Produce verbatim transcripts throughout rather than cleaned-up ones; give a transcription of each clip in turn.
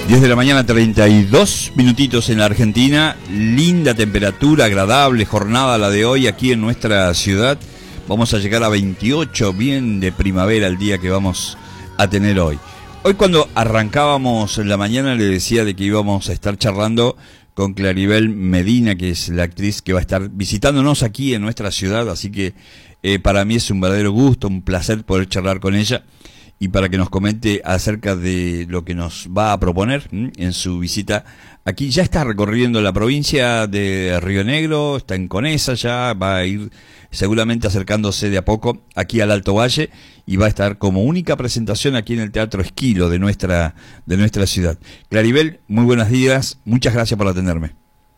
diez de la mañana, treinta y dos minutitos en la Argentina. Linda temperatura, agradable jornada la de hoy aquí en nuestra ciudad. Vamos a llegar a veintiocho, bien de primavera el día que vamos a tener hoy. Hoy cuando arrancábamos en la mañana le decía de que íbamos a estar charlando con Claribel Medina, que es la actriz que va a estar visitándonos aquí en nuestra ciudad, así que eh, para mí es un verdadero gusto, un placer poder charlar con ella y para que nos comente acerca de lo que nos va a proponer ¿m? en su visita aquí. Ya está recorriendo la provincia de Río Negro, está en Conesa ya, va a ir seguramente acercándose de a poco aquí al Alto Valle y va a estar como única presentación aquí en el Teatro Esquilo de nuestra, de nuestra ciudad. Claribel, muy buenos días, muchas gracias por atenderme.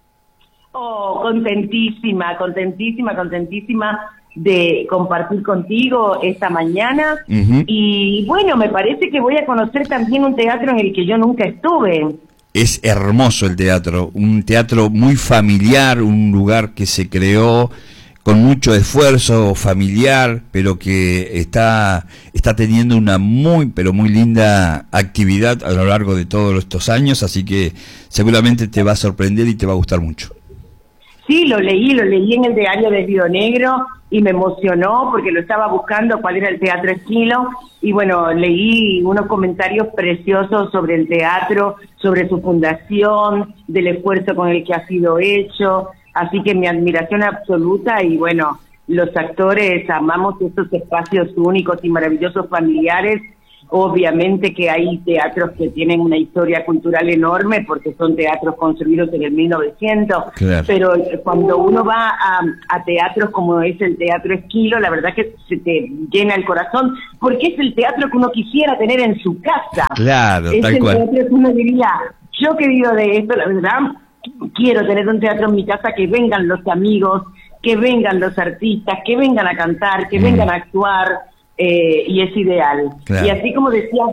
Oh, contentísima, contentísima, contentísima de compartir contigo esta mañana. Uh-huh. Y bueno, me parece que voy a conocer también un teatro en el que yo nunca estuve. Es hermoso el teatro, un teatro muy familiar, un lugar que se creó con mucho esfuerzo familiar, pero que está, está teniendo una muy, pero muy linda actividad a lo largo de todos estos años, así que seguramente te va a sorprender y te va a gustar mucho. Sí, lo leí, lo leí en el diario de Río Negro y me emocionó porque lo estaba buscando cuál era el Teatro Esquilo y bueno, leí unos comentarios preciosos sobre el teatro, sobre su fundación, del esfuerzo con el que ha sido hecho, así que mi admiración absoluta y bueno, los actores amamos estos espacios únicos y maravillosos familiares. Obviamente que hay teatros que tienen una historia cultural enorme porque son teatros construidos en el mil novecientos, claro. Pero cuando uno va a, a teatros como es el Teatro Esquilo, la verdad que se te llena el corazón porque es el teatro que uno quisiera tener en su casa. Claro, es tal el cual. teatro que uno diría, yo que vivo de esto, la verdad, quiero tener un teatro en mi casa, que vengan los amigos, que vengan los artistas, que vengan a cantar, que mm. vengan a actuar. Eh, y es ideal. Claro. Y así como decía